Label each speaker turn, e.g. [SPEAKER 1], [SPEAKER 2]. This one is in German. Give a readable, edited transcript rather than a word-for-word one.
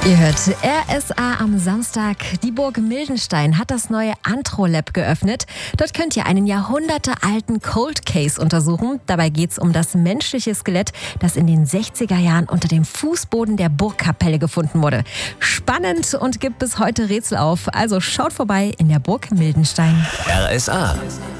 [SPEAKER 1] Ihr hört RSA am Samstag. Die Burg Mildenstein hat das neue Antro-Lab geöffnet. Dort könnt ihr einen jahrhundertealten Cold Case untersuchen. Dabei geht es um das menschliche Skelett, das in den 60er Jahren unter dem Fußboden der Burgkapelle gefunden wurde. Spannend und gibt bis heute Rätsel auf. Also schaut vorbei in der Burg Mildenstein.
[SPEAKER 2] RSA.